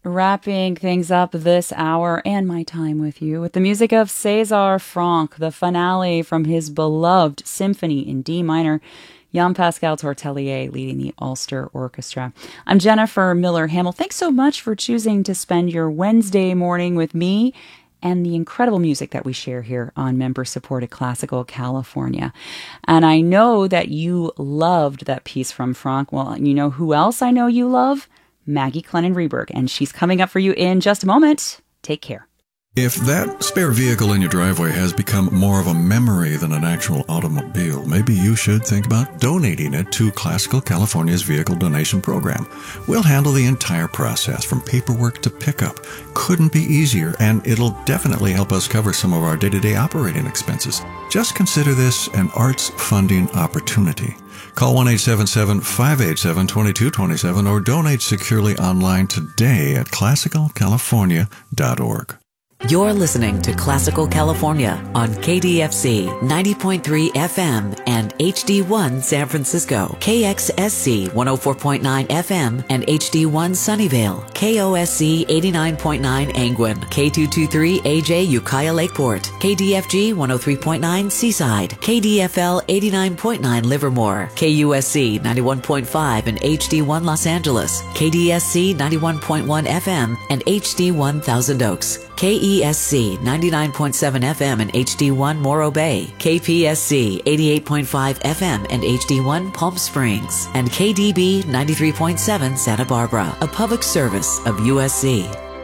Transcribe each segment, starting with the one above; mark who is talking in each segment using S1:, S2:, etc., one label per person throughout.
S1: wrapping things up this hour and my time with you with the music of César Franck, the finale from his beloved Symphony in D minor. Jean-Pascal Tortelier leading the Ulster Orchestra. I'm Jennifer Miller-Hamill. Thanks so much for choosing to spend your Wednesday morning with me and the incredible music that we share here on member-supported Classical California. And I know that you loved that piece from Franck. Well, you know who else I know you love? Maggie Clennon-Reberg, and she's coming up for you in just a moment. Take care.
S2: If that spare vehicle in your driveway has become more of a memory than an actual automobile, maybe you should think about donating it to Classical California's Vehicle Donation Program. We'll handle the entire process from paperwork to pickup. Couldn't be easier, and it'll definitely help us cover some of our day-to-day operating expenses. Just consider this an arts funding opportunity. Call 1-877-587-2227 or donate securely online today at classicalcalifornia.org.
S3: You're listening to Classical California on KDFC 90.3 FM and HD1 San Francisco, KXSC 104.9 FM and HD1 Sunnyvale, KOSC 89.9 Angwin, K223 AJ Ukiah Lakeport, KDFG 103.9 Seaside, KDFL 89.9 Livermore, KUSC 91.5 and HD1 Los Angeles, KDSC 91.1 FM and HD1 Thousand Oaks, KESC 99.7 FM and HD1 Morro Bay, KPSC 88.5 FM and HD1 Palm Springs, and KDB 93.7 Santa Barbara, a public service of USC.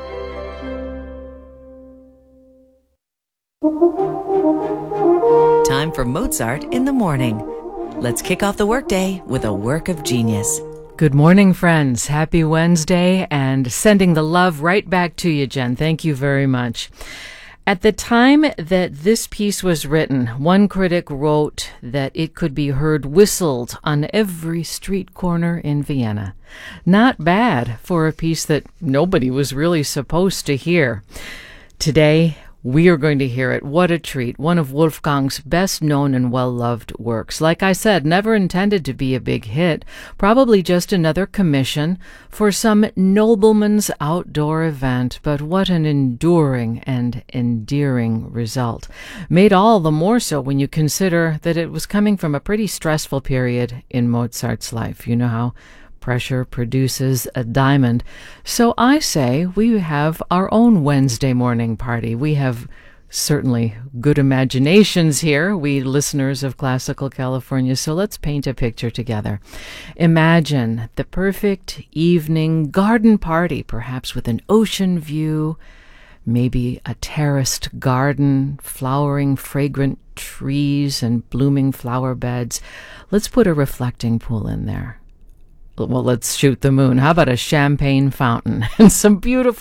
S3: Time for Mozart in the morning. Let's kick off the workday with a work of genius.
S4: Good morning, friends. Happy Wednesday, and sending the love right back to you, Jen. Thank you very much. At the time that this piece was written, one critic wrote that it could be heard whistled on every street corner in Vienna. Not bad for a piece that nobody was really supposed to hear. Today, we are going to hear it. What a treat. One of Wolfgang's best known and well-loved works. Like I said, never intended to be a big hit. Probably just another commission for some nobleman's outdoor event. But what an enduring and endearing result. Made all the more so when you consider that it was coming from a pretty stressful period in Mozart's life. You know how pressure produces a diamond. So I say we have our own Wednesday morning party. We have certainly good imaginations here, we listeners of Classical California, so let's paint a picture together. Imagine the perfect evening garden party, perhaps with an ocean view, maybe a terraced garden, flowering fragrant trees and blooming flower beds. Let's put a reflecting pool in there. Well, let's shoot the moon. How about a champagne fountain and some beautiful